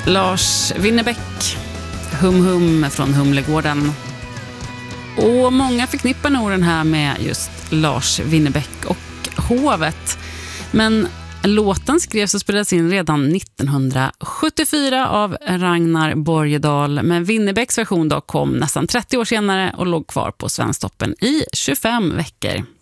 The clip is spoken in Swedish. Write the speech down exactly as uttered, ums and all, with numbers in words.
Lars Winnerbäck, Hum Hum från Humlegården. Och många förknippar nog den här med just Lars Winnerbäck och hovet. Men låten skrevs och spelades in redan nittonhundrasjuttiofyra av Ragnar Borgedal, men Winnerbäcks version då kom nästan trettio år senare och låg kvar på Svensktoppen i tjugofem veckor.